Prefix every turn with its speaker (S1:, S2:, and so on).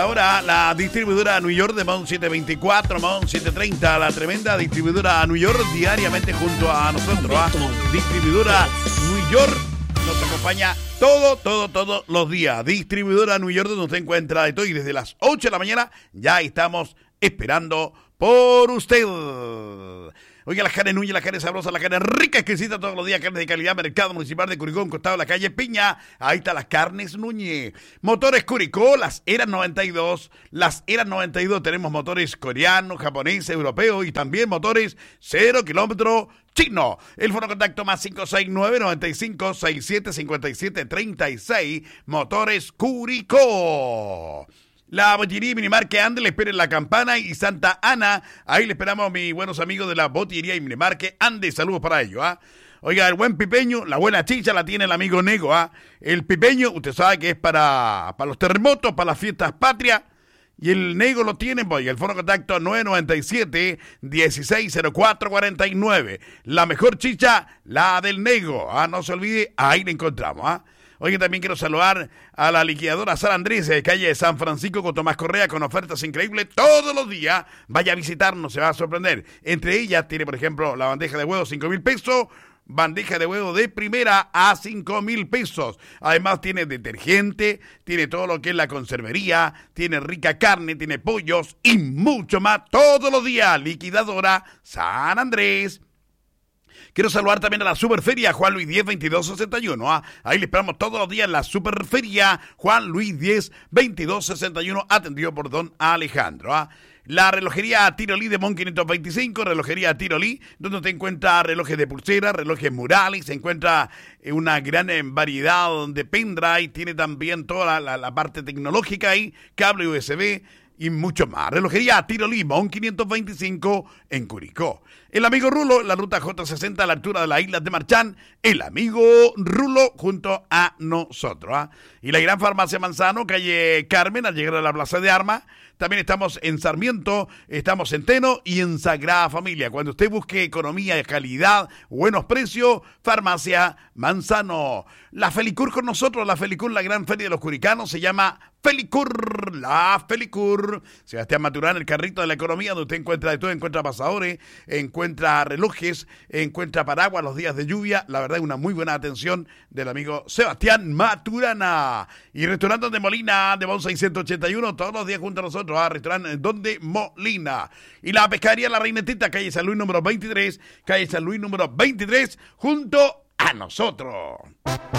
S1: Ahora la distribuidora New York de Mount 724, Mount 730, la tremenda distribuidora New York diariamente junto a nosotros. Distribuidora New York nos acompaña todos los días. Distribuidora New York donde usted encuentra de todo y desde las 8 de la mañana ya estamos esperando por usted. Oiga, las carnes Núñez, las carnes sabrosas, las carnes ricas, exquisitas todos los días, carnes de calidad, Mercado Municipal de Curicó, costado de la calle Piña. Ahí está las carnes Núñez. Motores Curicó, las Eras 92. Las Eras 92 tenemos motores coreanos, japoneses, europeos y también motores 0 kilómetro chino. El fono contacto más 569-95-67-57-36. Motores Curicó. La botillería Minimarque Ande le espera en La Campana y Santa Ana. Ahí le esperamos a mis buenos amigos de la botillería Minimarque Ande. Saludos para ellos, ¿ah? Oiga, el buen pipeño, la buena chicha la tiene el amigo Nego, ¿ah? El pipeño, usted sabe que es para los terremotos, para las fiestas patrias. Y el Nego lo tiene, pues, el fono contacto 997-160449. La mejor chicha, la del Nego, ¿ah? No se olvide, ahí la encontramos, ¿ah? Oye, también quiero saludar a la liquidadora San Andrés, de calle San Francisco con Tomás Correa, con ofertas increíbles todos los días. Vaya a visitarnos, se va a sorprender. Entre ellas tiene, por ejemplo, la bandeja de huevos, 5,000 pesos. Bandeja de huevo de primera a 5,000 pesos. Además tiene detergente, tiene todo lo que es la conservería, tiene rica carne, tiene pollos y mucho más todos los días. Liquidadora San Andrés. Quiero saludar también a la Superferia Juan Luis 10, 2261. ¿Ah? Ahí le esperamos todos los días en la Superferia Juan Luis 10, 2261, atendido por don Alejandro. ¿Ah? La relojería Tirolí de Mon 525, relojería Tirolí, donde te encuentra relojes de pulsera, relojes murales, se encuentra una gran variedad de pendrive, tiene también toda la parte tecnológica ahí, cable USB y mucho más. Relojería Tirolí, Mon 525 en Curicó. El amigo Rulo, la ruta J60 a la altura de las Islas de Marchán. El amigo Rulo junto a nosotros. ¿Ah? Y la gran farmacia Manzano, calle Carmen, al llegar a la Plaza de Armas. También estamos en Sarmiento, estamos en Teno y en Sagrada Familia. Cuando usted busque economía, calidad, buenos precios, farmacia Manzano. La Felicur con nosotros, la Felicur, la gran feria de los curicanos, se llama Felicur, la Felicur. Sebastián Maturán, el carrito de la economía, donde usted encuentra de todo, encuentra pasadores, encuentra relojes, encuentra paraguas los días de lluvia. La verdad, una muy buena atención del amigo Sebastián Maturana. Y restaurante de Molina, de Bon 681, todos los días junto a nosotros, a restaurante donde Molina. Y la pescadería La Reinetita, calle San Luis número 23, calle San Luis número 23, junto a nosotros.